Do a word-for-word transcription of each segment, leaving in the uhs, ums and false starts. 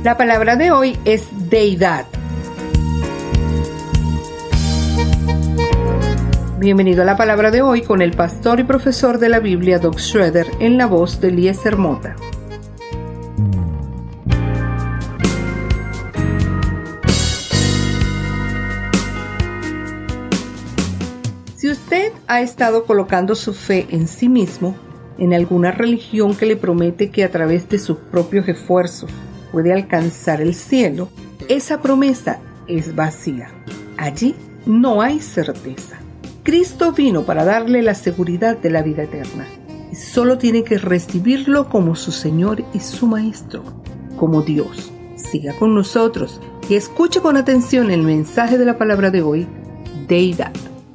La palabra de hoy es deidad. Bienvenido a la palabra de hoy con el pastor y profesor de la Biblia, Doug Schroeder, en la voz de Eliezer Mota. Si usted ha estado colocando su fe en sí mismo, en alguna religión que le promete que a través de sus propios esfuerzos puede alcanzar el cielo, esa promesa es vacía. Allí no hay certeza. Cristo vino para darle la seguridad de la vida eterna y solo tiene que recibirlo como su Señor y su Maestro, como Dios. Siga con nosotros y escuche con atención el mensaje de la palabra de hoy, deidad.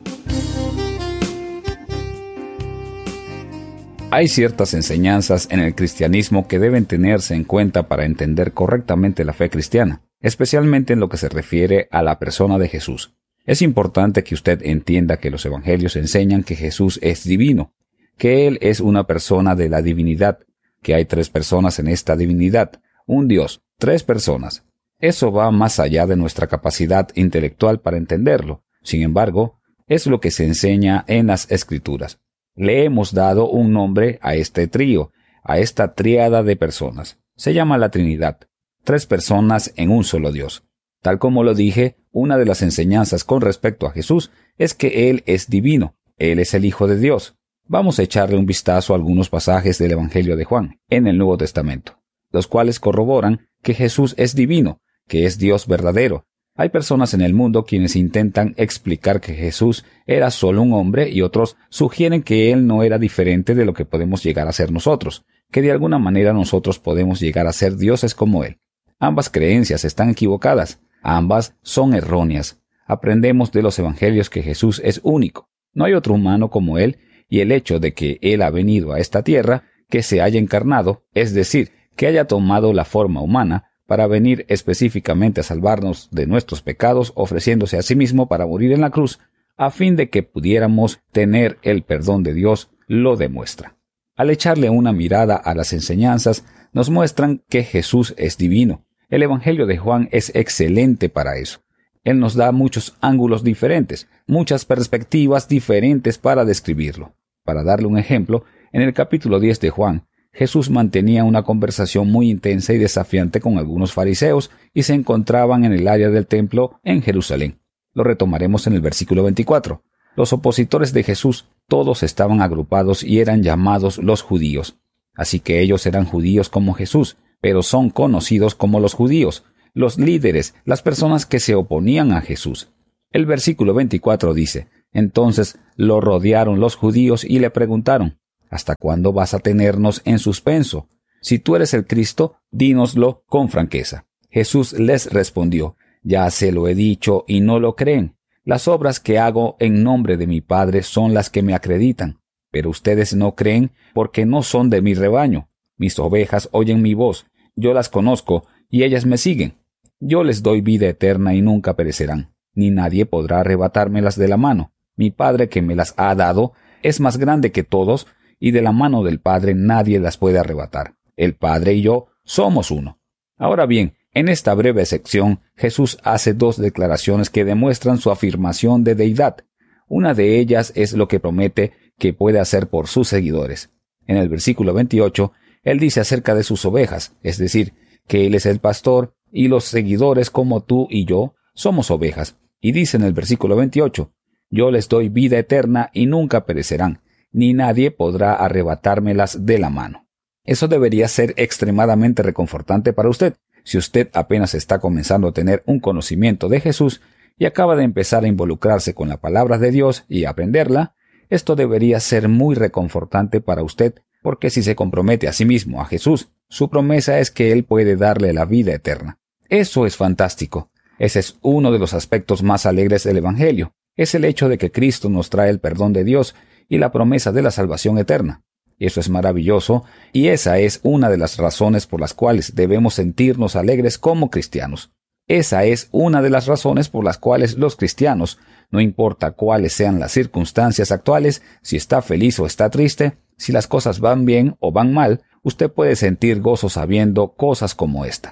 Hay ciertas enseñanzas en el cristianismo que deben tenerse en cuenta para entender correctamente la fe cristiana, especialmente en lo que se refiere a la persona de Jesús. Es importante que usted entienda que los evangelios enseñan que Jesús es divino, que Él es una persona de la divinidad, que hay tres personas en esta divinidad, un Dios, tres personas. Eso va más allá de nuestra capacidad intelectual para entenderlo. Sin embargo, es lo que se enseña en las Escrituras. Le hemos dado un nombre a este trío, a esta tríada de personas. Se llama la Trinidad. Tres personas en un solo Dios. Tal como lo dije, una de las enseñanzas con respecto a Jesús es que Él es divino. Él es el Hijo de Dios. Vamos a echarle un vistazo a algunos pasajes del Evangelio de Juan, en el Nuevo Testamento, los cuales corroboran que Jesús es divino, que es Dios verdadero. Hay personas en el mundo quienes intentan explicar que Jesús era solo un hombre y otros sugieren que Él no era diferente de lo que podemos llegar a ser nosotros, que de alguna manera nosotros podemos llegar a ser dioses como Él. Ambas creencias están equivocadas, ambas son erróneas. Aprendemos de los evangelios que Jesús es único, no hay otro humano como Él, y el hecho de que Él ha venido a esta tierra, que se haya encarnado, es decir, que haya tomado la forma humana, para venir específicamente a salvarnos de nuestros pecados, ofreciéndose a sí mismo para morir en la cruz, a fin de que pudiéramos tener el perdón de Dios, lo demuestra. Al echarle una mirada a las enseñanzas, nos muestran que Jesús es divino. El Evangelio de Juan es excelente para eso. Él nos da muchos ángulos diferentes, muchas perspectivas diferentes para describirlo. Para darle un ejemplo, en el capítulo diez de Juan, Jesús mantenía una conversación muy intensa y desafiante con algunos fariseos y se encontraban en el área del templo en Jerusalén. Lo retomaremos en el versículo veinticuatro. Los opositores de Jesús todos estaban agrupados y eran llamados los judíos. Así que ellos eran judíos como Jesús, pero son conocidos como los judíos, los líderes, las personas que se oponían a Jesús. El versículo veinticuatro dice: Entonces lo rodearon los judíos y le preguntaron: ¿Hasta cuándo vas a tenernos en suspenso? Si tú eres el Cristo, dínoslo con franqueza. Jesús les respondió: Ya se lo he dicho y no lo creen. Las obras que hago en nombre de mi Padre son las que me acreditan, pero ustedes no creen porque no son de mi rebaño. Mis ovejas oyen mi voz, yo las conozco y ellas me siguen. Yo les doy vida eterna y nunca perecerán, ni nadie podrá arrebatármelas de la mano. Mi Padre que me las ha dado es más grande que todos, y de la mano del Padre nadie las puede arrebatar. El Padre y yo somos uno. Ahora bien, en esta breve sección, Jesús hace dos declaraciones que demuestran su afirmación de deidad. Una de ellas es lo que promete que puede hacer por sus seguidores. En el versículo veintiocho, Él dice acerca de sus ovejas, es decir, que Él es el pastor y los seguidores como tú y yo somos ovejas. Y dice en el versículo veintiocho, Yo les doy vida eterna y nunca perecerán, ni nadie podrá arrebatármelas de la mano. Eso debería ser extremadamente reconfortante para usted. Si usted apenas está comenzando a tener un conocimiento de Jesús y acaba de empezar a involucrarse con la palabra de Dios y aprenderla, esto debería ser muy reconfortante para usted, porque si se compromete a sí mismo a Jesús, su promesa es que Él puede darle la vida eterna. Eso es fantástico. Ese es uno de los aspectos más alegres del Evangelio. Es el hecho de que Cristo nos trae el perdón de Dios y la promesa de la salvación eterna. Eso es maravilloso, y esa es una de las razones por las cuales debemos sentirnos alegres como cristianos. Esa es una de las razones por las cuales los cristianos, no importa cuáles sean las circunstancias actuales, si está feliz o está triste, si las cosas van bien o van mal, usted puede sentir gozo sabiendo cosas como esta.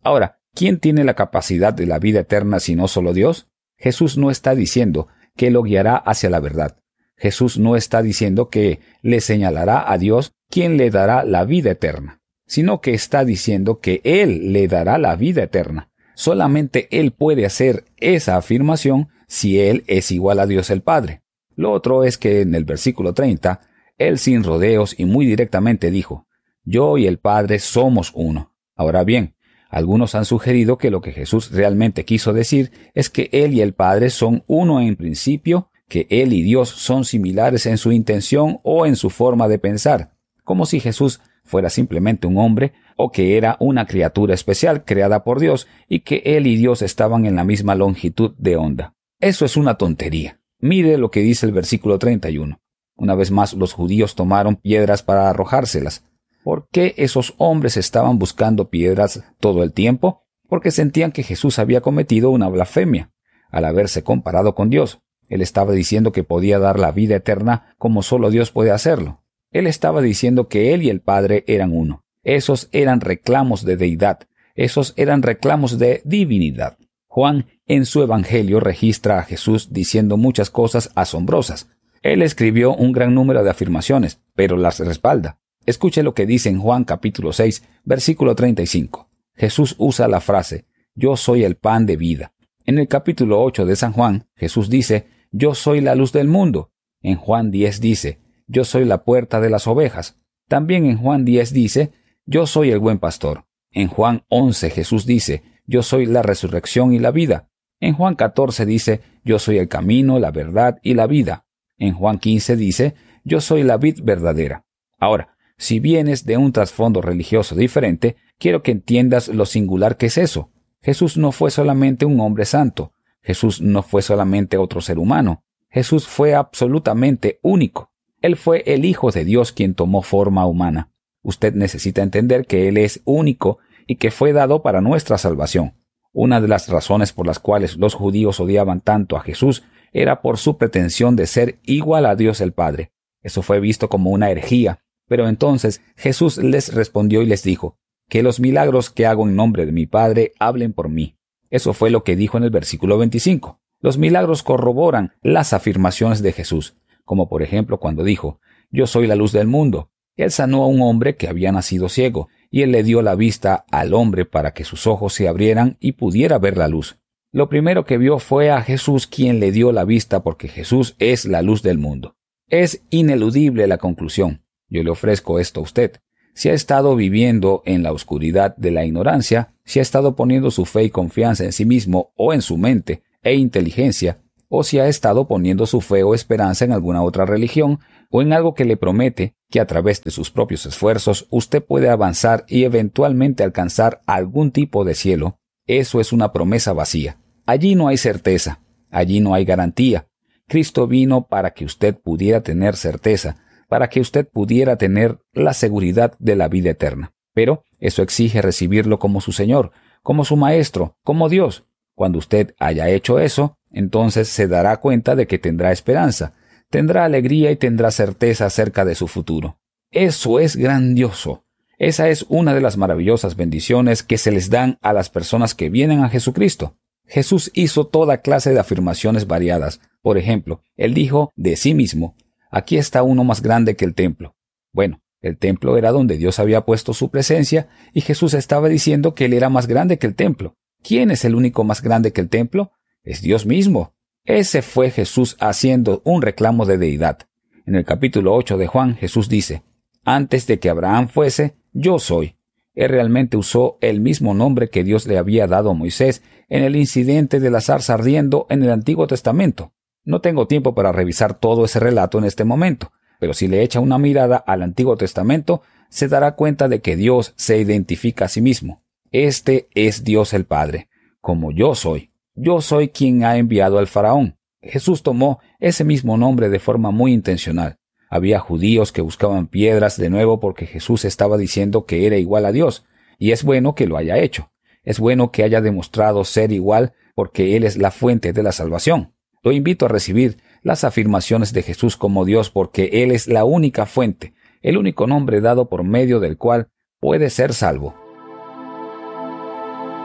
Ahora, ¿quién tiene la capacidad de la vida eterna si no solo Dios? Jesús no está diciendo que lo guiará hacia la verdad. Jesús no está diciendo que le señalará a Dios quien le dará la vida eterna, sino que está diciendo que Él le dará la vida eterna. Solamente Él puede hacer esa afirmación si Él es igual a Dios el Padre. Lo otro es que en el versículo treinta, Él sin rodeos y muy directamente dijo, yo y el Padre somos uno. Ahora bien, algunos han sugerido que lo que Jesús realmente quiso decir es que Él y el Padre son uno en principio, que Él y Dios son similares en su intención o en su forma de pensar, como si Jesús fuera simplemente un hombre o que era una criatura especial creada por Dios y que Él y Dios estaban en la misma longitud de onda. Eso es una tontería. Mire lo que dice el versículo treinta y uno. Una vez más los judíos tomaron piedras para arrojárselas. ¿Por qué esos hombres estaban buscando piedras todo el tiempo? Porque sentían que Jesús había cometido una blasfemia al haberse comparado con Dios. Él estaba diciendo que podía dar la vida eterna como solo Dios puede hacerlo. Él estaba diciendo que Él y el Padre eran uno. Esos eran reclamos de deidad. Esos eran reclamos de divinidad. Juan, en su Evangelio, registra a Jesús diciendo muchas cosas asombrosas. Él escribió un gran número de afirmaciones, pero las respalda. Escuche lo que dice en Juan capítulo seis, versículo treinta y cinco. Jesús usa la frase, yo soy el pan de vida. En el capítulo ocho de San Juan, Jesús dice, yo soy la luz del mundo. En Juan diez dice, yo soy la puerta de las ovejas. También en Juan diez dice, yo soy el buen pastor. En Juan once Jesús dice, yo soy la resurrección y la vida. En Juan catorce dice, yo soy el camino, la verdad y la vida. En Juan quince dice, yo soy la vid verdadera. Ahora, si vienes de un trasfondo religioso diferente, quiero que entiendas lo singular que es eso. Jesús no fue solamente un hombre santo. Jesús no fue solamente otro ser humano. Jesús fue absolutamente único. Él fue el Hijo de Dios quien tomó forma humana. Usted necesita entender que Él es único y que fue dado para nuestra salvación. Una de las razones por las cuales los judíos odiaban tanto a Jesús era por su pretensión de ser igual a Dios el Padre. Eso fue visto como una herejía. Pero entonces Jesús les respondió y les dijo, que los milagros que hago en nombre de mi Padre hablen por mí. Eso fue lo que dijo en el versículo veinticinco. Los milagros corroboran las afirmaciones de Jesús, como por ejemplo cuando dijo, yo soy la luz del mundo. Él sanó a un hombre que había nacido ciego, y él le dio la vista al hombre para que sus ojos se abrieran y pudiera ver la luz. Lo primero que vio fue a Jesús quien le dio la vista porque Jesús es la luz del mundo. Es ineludible la conclusión. Yo le ofrezco esto a usted. Si ha estado viviendo en la oscuridad de la ignorancia, si ha estado poniendo su fe y confianza en sí mismo o en su mente e inteligencia, o si ha estado poniendo su fe o esperanza en alguna otra religión o en algo que le promete que a través de sus propios esfuerzos usted puede avanzar y eventualmente alcanzar algún tipo de cielo, eso es una promesa vacía. Allí no hay certeza, allí no hay garantía. Cristo vino para que usted pudiera tener certeza, para que usted pudiera tener la seguridad de la vida eterna. Pero eso exige recibirlo como su Señor, como su Maestro, como Dios. Cuando usted haya hecho eso, entonces se dará cuenta de que tendrá esperanza, tendrá alegría y tendrá certeza acerca de su futuro. Eso es grandioso. Esa es una de las maravillosas bendiciones que se les dan a las personas que vienen a Jesucristo. Jesús hizo toda clase de afirmaciones variadas. Por ejemplo, Él dijo de sí mismo, aquí está uno más grande que el templo. Bueno, el templo era donde Dios había puesto su presencia y Jesús estaba diciendo que Él era más grande que el templo. ¿Quién es el único más grande que el templo? Es Dios mismo. Ese fue Jesús haciendo un reclamo de deidad. En el capítulo ocho de Juan, Jesús dice, antes de que Abraham fuese, yo soy. Él realmente usó el mismo nombre que Dios le había dado a Moisés en el incidente de la zarza ardiendo en el Antiguo Testamento. No tengo tiempo para revisar todo ese relato en este momento, pero si le echa una mirada al Antiguo Testamento, se dará cuenta de que Dios se identifica a sí mismo. Este es Dios el Padre, como yo soy. Yo soy quien ha enviado al faraón. Jesús tomó ese mismo nombre de forma muy intencional. Había judíos que buscaban piedras de nuevo porque Jesús estaba diciendo que era igual a Dios, y es bueno que lo haya hecho. Es bueno que haya demostrado ser igual porque Él es la fuente de la salvación. Lo invito a recibir las afirmaciones de Jesús como Dios porque Él es la única fuente, el único nombre dado por medio del cual puede ser salvo.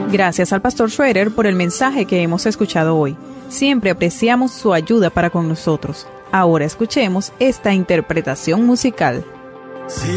Gracias al pastor Schroeder por el mensaje que hemos escuchado hoy. Siempre apreciamos su ayuda para con nosotros. Ahora escuchemos esta interpretación musical. Si